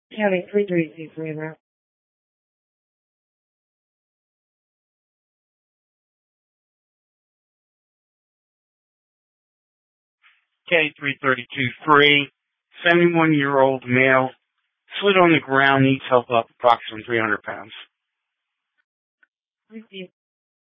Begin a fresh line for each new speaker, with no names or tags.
County 3323 route.
K3323, 71-year-old male, slid on the ground, needs help up approximately 300 pounds.
Received.